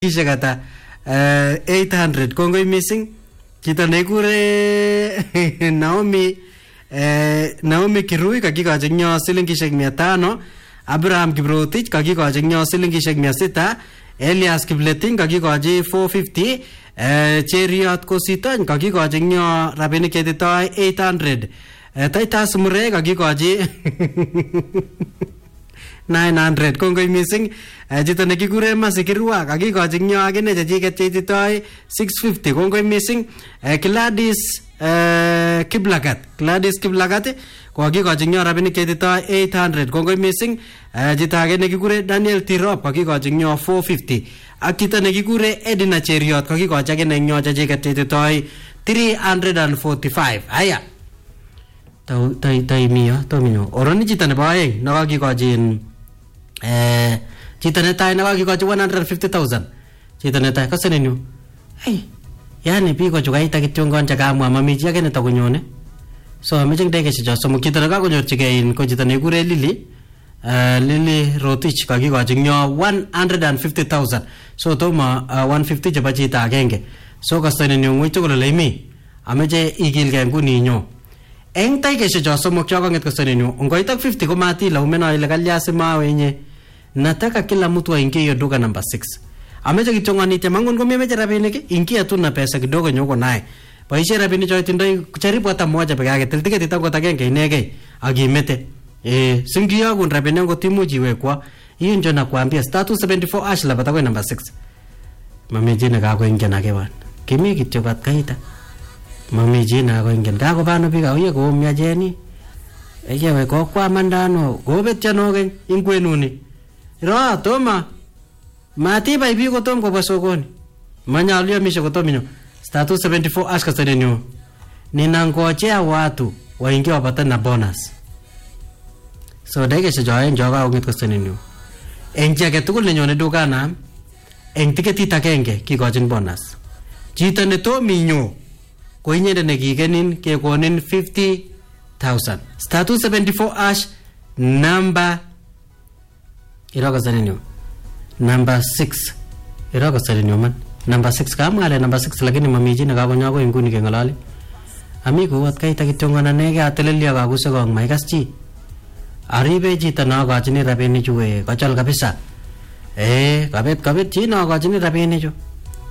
kata 800 kongoi missing chito nekure Naomi Kirui kakikochi nyo silingishek 500 Abraham Kiprotich kakikochi nyo silingishek 600 Elias Kipleting kakikochi 450 Cheriot Kositony kakikochi nyo rabinik chetitoi 800 Titus Murray kakikochi 900 kongoi missing chito nekikure Masikirwa kakikochi nyo akine chechiket chetitoi 650 kongoi missing Gladys Kiplagat kokikochi nyo rabinik chetitoi 800 kongoi missing chito ake nekikure Daniel Tirop kakikochi nyo 450 ak chito nekikure Edina Cheriot kakikochi akine nyo chechiket chetitoi 345 haya miyo tominyo oroni chito nebo aeng nakakikochi chito netai nakakikochi 150,000 chito netai kasenenyu yani biko chukaita kityongon chakamwa mami chi ake netakonyone so ameche ndekeshe somok chito nekakonyorchigei ko chito nekure Lily Rotich kakikochi nyo 150,000 so toma 150 chebo chito agenge so kasenenyu ngoi tugul ole imi ameche ikilgei nguni nyo eng taikeshe somok chokonget kasenenyu ngoitak 50 komatila umeno ile kalyasi mawenye nataka kila mtu aingie hiyo duka namba 6 ameche kichongani mangun komemeche rabinik ingia tu na pesa kidogo nyoko naye boishe rabinik choitindoi jaribu hata moja peke yake til tiketi tango agenge inegei akimete singiyogun rabinik ngotimuchi iwekwa hiyo ndio nakwambia status 74 ash la batakwe namba 6 mameje na kako ingen akewan kimi kityo kat kaita mameje na kako ingen kako bano bika uye ko myajeni ejewe ko kwa mandano go betjano gen ingwenuni ro toma matiba ibiko tom kwa sokoni manyalio misho kotominyo status 74 ash kasenenyo ninangojea watu waingie wapata na bonus so dekeshe joen joga unget kasenenyo enje age tugul nenyone dukana eng tiketit agenge kikochin bonus chito netominyo ko inyende nekikenin kekonin 50,000 status 74 ash number iroko sanenyo number 6 iroko sanenyo man number 6 kamngale number 6 lakini mamiji nakakonyo ko inguni kengalali amigo wat kaita kityongana nege atelelio kakuse kong maikas chi aribe chito nakachini rabinik chu kachol kabisa kabet chi nakachini rabinik chu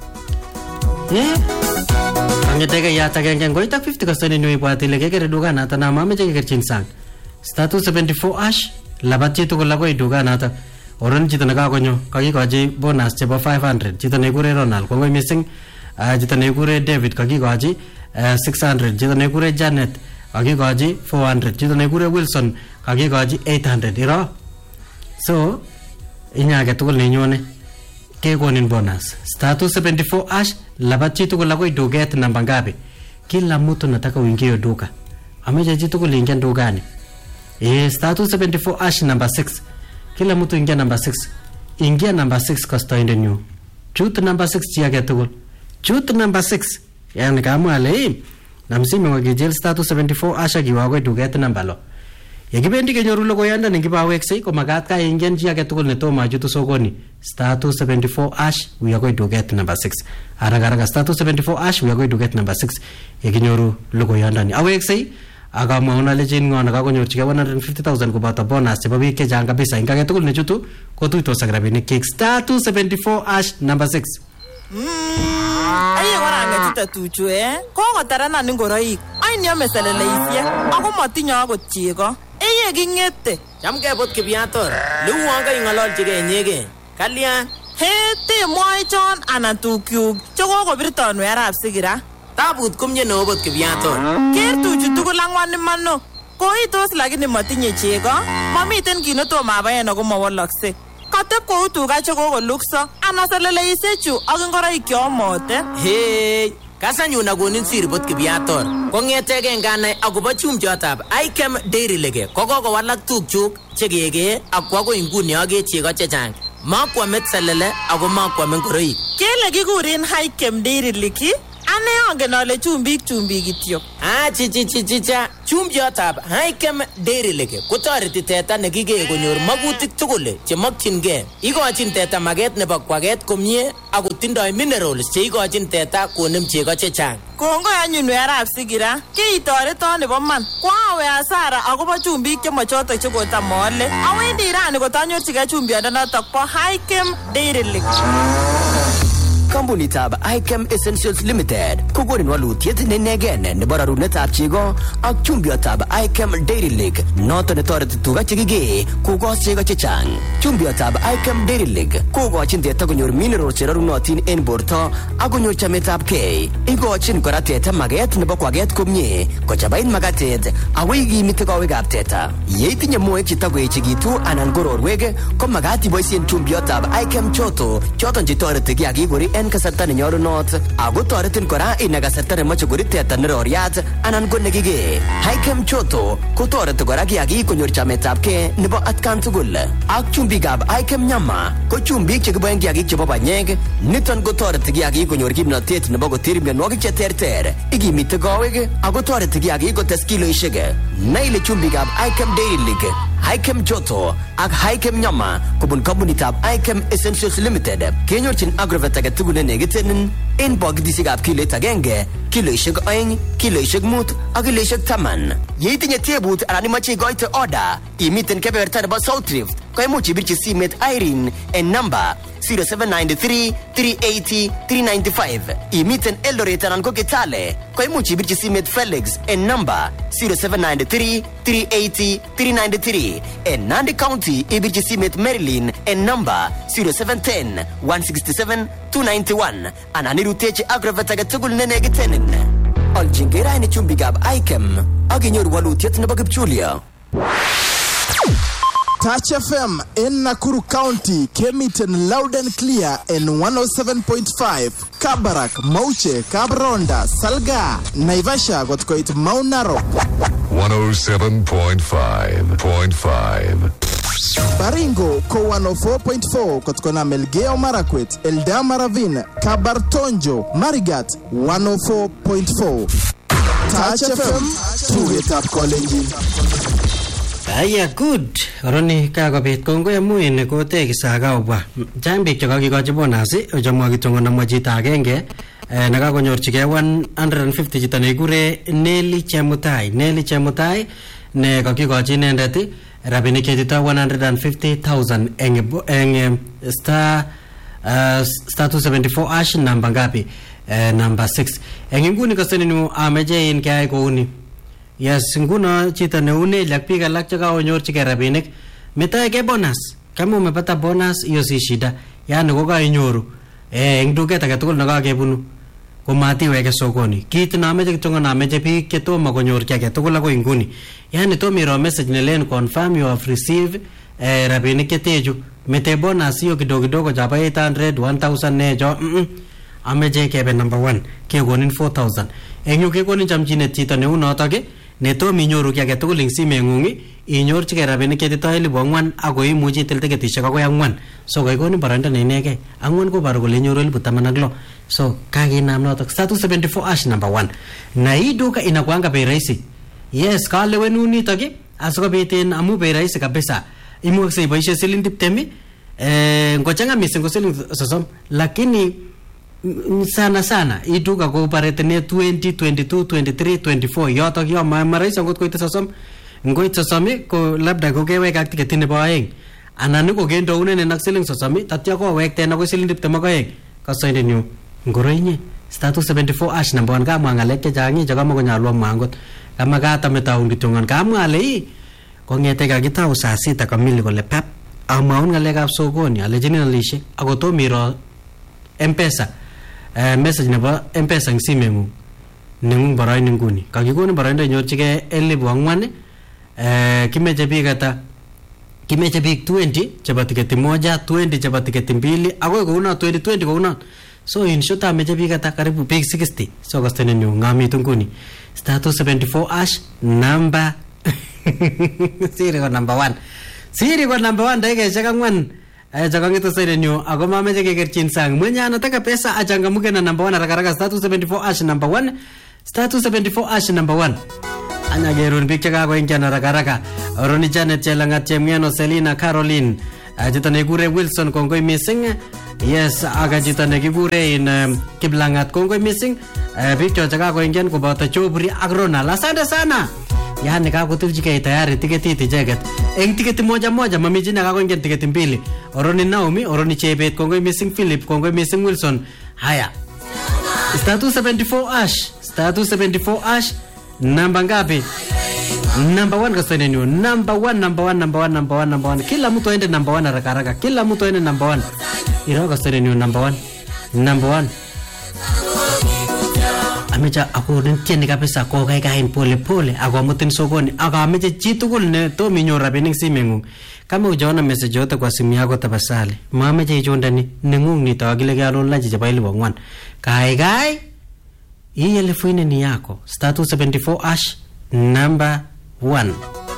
angetege yata genge ngoita 50 kasenenyo ibwati ile kekere dukana ta na mameche kekerchin sang status 74 ash labati to kolagoi dukana ta oron chito nakakonyo kakikochi bonus chebo 500 chito nekure Ronald kongoi missing chito nekure David kakikochi 600 chito nekure Janet kakikochi 400 chito nekure Wilson kakikochi 800 iro so inyake tugul nenyone kekonin bonus status 74 ash labati to kolagoi duket namba ngapi kila mtu nataka uingie duka ameje chito kulingia dukani status 74 ash number 6 kila mtu ingia number 6 ingia number 6 kastoinde new shoot number 6 chiage tugul shoot number 6 yani kama ale na msimi wakijel status 74 asha kiwago duket number lo yekibendi kenyoru logoyanda ningibawekse ko magat ka ingen chiage tugul netoma jutu sokoni status 74 ash we are going to get number 6 araga status 74 ash we are going to get number 6 yekinyoru logoyanda ni awekse agama unalejen ngona kakonyorchige 150,000 kubata bonus chebo biik chechang kabisa ingage tugul nechutu kotuitos ak rabinik kek status 74 ash number 6 aye waranga chita tuchu kokotarana ngoroik ainyo meseleleisye ako matinyo akot chego eye kingete chamkebot kibiator luwanga ingololchige nyege kalya te moi chon ana tukyuk chokokobirtonwe arap sigira tabut kumye nobot kibiator ker tuchu tugul angwan mano koitos lakini matinye chego mamiten kit netomo abaen ako mawalakse katep kou tuga chekokolukso ana seleleisyechu ak ngoroik chomote kasanyun akonin siribot kibiator kongetege nganai akobo chumchotab Ikem Dairy Lege kokokowalak tukchuk chekeke akwa inguni age chego chechang makwamet selele ako makwame ngoroik kele kikuren Ikem Dairy Lege ane angen ale chumbik kityo chicha Chumbiatab Hikem Dairy Lake kotoreti teta nekikee konyor magutik tugul chemokyingei. Ikochin teta maget nebo kwaget komie ako tindoi minerals cheikochin teta konem chego chechang. Kongoi anyun werab Sigira, kiitoreton nebo man. Kwawe hasara akobo chumbik chemochoto chekotam ole. Awendi rani kotanyorchigei chumbiondonotok bo Hikem Dairy Lake. Kampunitab Hikem Essentials Limited kokonin walutiet nenegen nebo rarunetab chego ak chumbiotab Hikem Dairy Lake noton netoreti tuga chekikee kokos chego chechang. Chumbiotab Hikem Dairy Lake kokochin teta konyor minerals cherorunotin en borto ak konyor chametabgei. Ikochin kora teta maget nebo kwaget komie, kochabait magatet ako ikimiti kowekab teta. Yeitinye moek chetakoechekitu anan ko rorwek ko magat iboisien chumbiotab Hikem Choto choton chetoreti kiagik kori en kasarta nenyolunot ako toretin kora ina kasarta nemoche kori teta neroriat anan ko nekikee. Hikem Choto kotoreti kora kiagik konyor chametabgei nebo atkan tugul. Ak chumbikab Hikem Nyama ko chumbik chekiboen kiagik chebo banyek, niton kotoreti kiagik konyor kimnotet nebo koter mionwogik cheterter, ikimiti kowek ako toreti kiagik kotes kiloisiek. Nai ile chumbikab Hikem Dairy Lake, Hikem Choto ak Hikem Nyama kobun kampunitab Hikem Essentials Limited kenyorchin agrovet age tugul nenekiten en bokitisiekab kiloit agenge, kiloisiek 2, kiloisiek 5 ak kiloisiek 10. Yeitinye tebut anan imoche ikoite order imiten kebeberta nebo South Rift koimuch ibirchi simet Irene en namba 0793 380 395. Imiten Eldoret anan ko Kitale koimuch ibirchi simet Felix en namba 0793 380 393. En Nandi County ibirchi simet Marilyn en namba 0710 167 291. Anan irutechi agrovet age tugul nenekitenin. Oljingera ni chumbikab Hikem ak inyoru walutiet nebo kipchulio. Touch FM in Nakuru County came it in loud and clear in 107.5. Kabarak, Mauche, Kabronda, Salga, Naivasha got quite Mount Narok. 107.5. Baringo ko 104.4 kotkona Melgeo Marakwet, Eldama Ravine, Kabartonjo, Marigat 104.4. Touch FM, tuget up calling. Aya good. Oroni kakobit kongoi amu ine kotekisa kaobwa. Chang biik chekakikochi bonus ochomwa kitongo namwa chito agenge nekakonyorchigei 150 chito nekikure Nelly Chemutai. Nelly Chemutai ne kakikochi inendet rabinik chetito 150,000 eng star 274 ash namba ngapi number 6. Eng inguni kaseninu ameche in kayai kouni. Yes, nguno chito neune lak biik alak chekakonyorchigei rabinik metoeke bonus. Kama umepata bonus hiyo si shida. Yaani kokainyoru eng duket age tugul nekakebunu komatiweke sokoni. Kit nameche kitongo nameche biik chetomo konyor kiy age tugul akoi nguni. Yaani tomiro message nelen confirm you have received rabinik chetechu. Mete bonus hiyo kidogo kidogo chapa 800 1000 nejo. Ameche kebe number 1 kekonin 4000. Eng yu kekonin chamchinet chito neu notok netom inyoru kiy age tugul eng simeng'ung inyorchigei rabinik chetito 4,000 ako imuchi itil tiketishek akoi 4. So kaikonin boroindo neinegei 4 koboru kole inyoru 16,000. So kakinam notok 274 ash number 1. Na hii duka inakuanga bei rahisi. Yes, kalewenu nitok asikobit amu bei rahisi kabisa. Imuche iboishe siling 20 ngochanga mising ko siling 30 lakini sana iduka ko parete ne 20 22 23 24 yotok yo maraisa ngot koite 30 ngoit 30 ko labda ko kewek ak tiket nebo 2 anan ko kendo unene nak siling 30 tatya ko wekte na ko siling 22 kasoinde nyu ngoroinye status 74 ash number 1 kamwa ngalek chechang chekama konyalu amwangot kama kata metaun kitongon kamwa ale kongete kakitau saa 6 kamili kole pap amaun ngalekab sokoni alejini alishe akoto miro M-Pesa message nebo M-Pesa eng simeng'ung nengung boroindo nguni kakikonin boroindo inyorchigei 4,000 kimeche biik ata kimeche biik 20 chebo tiketi moja 20 chebo tiketi 2 akoi kouno 20 kouno so in short ameche biik ata karibu biik 60 so kastene nyu ngamitu nguni status 74 ash number siri ko number 1 siri ko number 1 dakikaishek 4 chakangito saide nyo ako mameche kekerchin sang mwenye anataka pesa achangamuke na number 1 haraka haraka status 74 ash number 1 status 74 ash number 1 Anyagerun biik chekakoingian haraka. Oroni Janet Chelangat, Chemngeno, Selina, Caroline. Chito nekikure Wilson, kongoi missing. Yes, aga chito nekikure in Kiplangat, kongoi missing. Biik chekakoingian koboto Chobri ak Ronald. Asante sana. Yani kakotilchigei tayari tiketit icheket. Eng tiketi moja mami chi nekakoingian tiketi mbili. Oroni Naomi, oroni Chebet, kongoi missing Philip, kongoi missing Wilson. Haya. Status 74 ash. Namba ngapi? Number 1 kasene nyo. Number 1. Kila mtu aende number 1 haraka. Kila mtu aende number 1. Iro kasene nyo number 1. Amecha ako ntieni kabisa ko kai pole ako amutin sokoni ako ameche chitugul ne to minyor rabinik simengung. Kama ujaona message yote kwa simu yako tafadhali. Mameche ichondani nengung nito akile kyalo lunch chebo 1,000. Kai hii elfu ine ni yako. Status 74 ash number 1.